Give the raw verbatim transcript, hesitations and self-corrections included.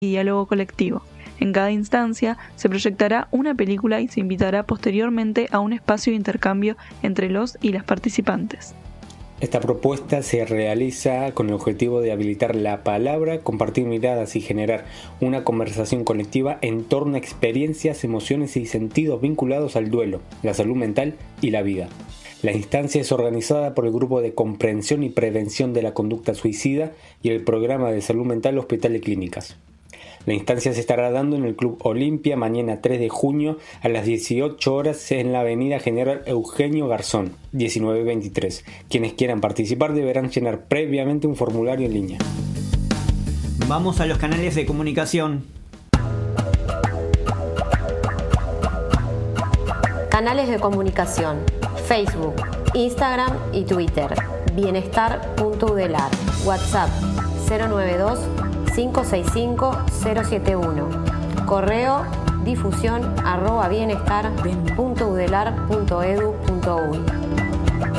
y diálogo colectivo. En cada instancia se proyectará una película y se invitará posteriormente a un espacio de intercambio entre los y las participantes. Esta propuesta se realiza con el objetivo de habilitar la palabra, compartir miradas y generar una conversación colectiva en torno a experiencias, emociones y sentidos vinculados al duelo, la salud mental y la vida. La instancia es organizada por el Grupo de Comprensión y Prevención de la Conducta Suicida y el Programa de Salud Mental Hospital de Clínicas. La instancia se estará dando en el Club Olimpia mañana tres de junio a las dieciocho horas en la avenida General Eugenio Garzón, diecinueve veintitrés. Quienes quieran participar deberán llenar previamente un formulario en línea. Vamos a los canales de comunicación. Canales de comunicación: Facebook, Instagram y Twitter. Bienestar punto udelar. WhatsApp cero nueve dos cinco seis cinco cero siete uno. Correo difusión arroba bienestar punto udelar punto edu punto uy.